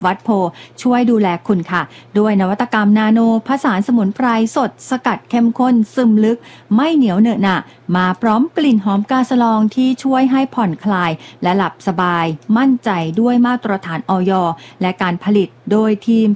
วัดโพช่วยดูแลคุณค่ะด้วยนวัตกรรมนาโนผสานสมุนไพรสดสกัดเข้มข้นซึมลึกไม่เหนียวเหนอะหนะมาพร้อมกลิ่นหอมกาสะลองที่ช่วยให้ผ่อนคลายและหลับสบายมั่นใจด้วยมาตรฐานอย.และการผลิตโดยทีม